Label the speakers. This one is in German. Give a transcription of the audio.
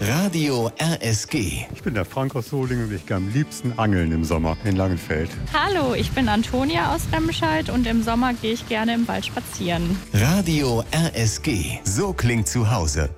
Speaker 1: Radio RSG.
Speaker 2: Ich bin der Frank aus Solingen und ich gehe am liebsten angeln im Sommer in Langenfeld.
Speaker 3: Hallo, ich bin Antonia aus Remscheid und im Sommer gehe ich gerne im Wald spazieren.
Speaker 1: Radio RSG. So klingt zu Hause.